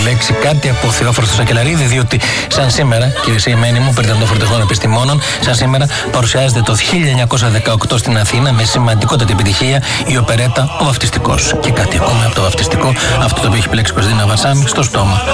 επιλέξει κάτι από Θεόφραστο Σακελαρίδη, διότι σαν σήμερα, κύριε Σεϊμένη μου, περί των φορτηγών επιστημόνων, σαν σήμερα παρουσιάζεται το 1918 στην Αθήνα με σημαντικότατη επιτυχία η οπερέτα Ο Βαφτιστικός. Και κάτι ακόμα από το βαφτιστικό, αυτό το οποίο έχει επιλέξει η Κωνσταντίνα Βαρσάμι, Στο στόμα